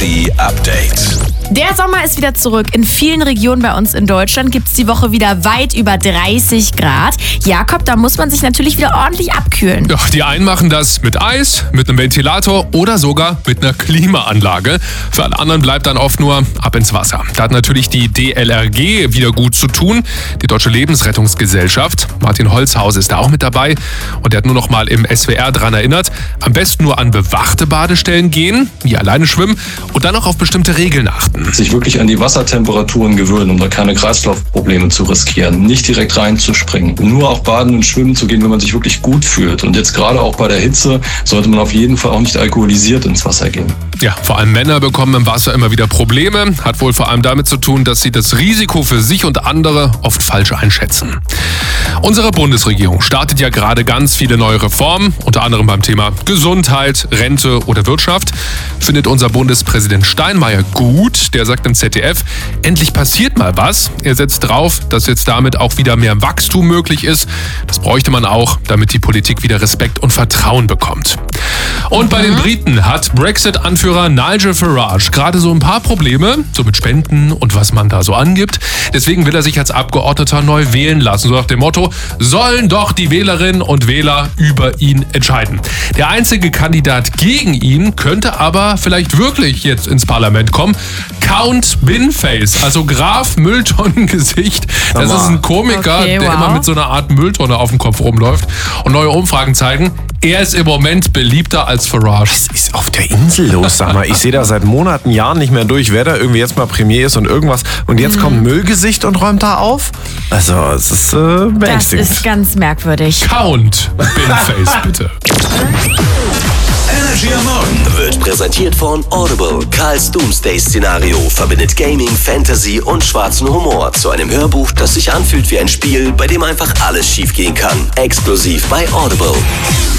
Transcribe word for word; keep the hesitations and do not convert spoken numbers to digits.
Update. Der Sommer ist wieder zurück. In vielen Regionen bei uns in Deutschland gibt es die Woche wieder weit über dreißig Grad. Jakob, da muss man sich natürlich wieder ordentlich abkühlen. Ja, die einen machen das mit Eis, mit einem Ventilator oder sogar mit einer Klimaanlage. Für alle anderen bleibt dann oft nur ab ins Wasser. Da hat natürlich die D L R G wieder gut zu tun, die Deutsche Lebensrettungsgesellschaft. Martin Holzhaus ist da auch mit dabei und der hat nur noch mal im S W R dran erinnert, am besten nur an bewachte Badestellen gehen, nie alleine schwimmen und dann auch auf bestimmte Regeln achten. Sich wirklich an die Wassertemperaturen gewöhnen, um da keine Kreislaufprobleme zu riskieren. Nicht direkt reinzuspringen. Nur auch baden und schwimmen zu gehen, wenn man sich wirklich gut fühlt. Und jetzt gerade auch bei der Hitze sollte man auf jeden Fall auch nicht alkoholisiert ins Wasser gehen. Ja, vor allem Männer bekommen im Wasser immer wieder Probleme. Hat wohl vor allem damit zu tun, dass sie das Risiko für sich und andere oft falsch einschätzen. Unsere Bundesregierung startet ja gerade ganz viele neue Reformen, unter anderem beim Thema Gesundheit, Rente oder Wirtschaft. Findet unser Bundespräsident Steinmeier gut. Der sagt im Z D F, endlich passiert mal was. Er setzt drauf, dass jetzt damit auch wieder mehr Wachstum möglich ist. Das bräuchte man auch, damit die Politik wieder Respekt und Vertrauen bekommt. Und bei den Briten hat Brexit-Anführer Nigel Farage gerade so ein paar Probleme, so mit Spenden und was man da so angibt. Deswegen will er sich als Abgeordneter neu wählen lassen. So nach dem Motto, sollen doch die Wählerinnen und Wähler über ihn entscheiden. Der einzige Kandidat gegen ihn könnte aber vielleicht wirklich jetzt ins Parlament kommen. Count Binface, also Graf Mülltonnengesicht. Das ist ein Komiker, okay, der wow. immer mit so einer Art Mülltonne auf dem Kopf rumläuft. Und neue Umfragen zeigen, er ist im Moment beliebter als Farage. Was ist auf der Insel los? Sag mal, ich sehe da seit Monaten, Jahren nicht mehr durch, wer da irgendwie jetzt mal Premier ist und irgendwas. Und jetzt Mhm. kommt Müllgesicht und räumt da auf? Also, es ist äh, Das beängstigend. ist ganz merkwürdig. Count Binface, bitte. Energy am Morgen wird präsentiert von Audible. Karls Doomsday-Szenario verbindet Gaming, Fantasy und schwarzen Humor zu einem Hörbuch, das sich anfühlt wie ein Spiel, bei dem einfach alles schiefgehen kann. Exklusiv bei Audible.